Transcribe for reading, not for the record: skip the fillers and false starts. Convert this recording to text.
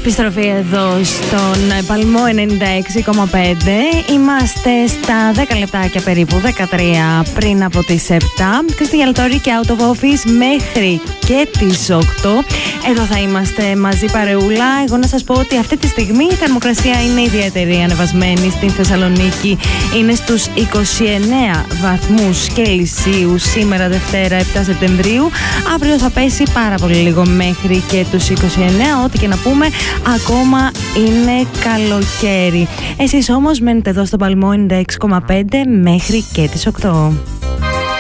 Επιστροφή εδώ στον Παλμό 96,5. Είμαστε στα 10 λεπτάκια περίπου, 13 πριν από τις 7. Κρίστη Γιαλτόρη και Out of Office μέχρι και τις 8. Εδώ θα είμαστε μαζί παρεούλα. Εγώ να σας πω ότι αυτή τη στιγμή η θερμοκρασία είναι ιδιαίτερη ανεβασμένη στην Θεσσαλονίκη. Είναι στους 29 βαθμούς Κελσίου σήμερα Δευτέρα 7 Σεπτεμβρίου. Αύριο θα πέσει πάρα πολύ λίγο μέχρι και τους 29. Ό,τι και να πούμε, ακόμα είναι καλοκαίρι. Εσείς όμως μένετε εδώ στο Παλμό 96,5 μέχρι και τις 8.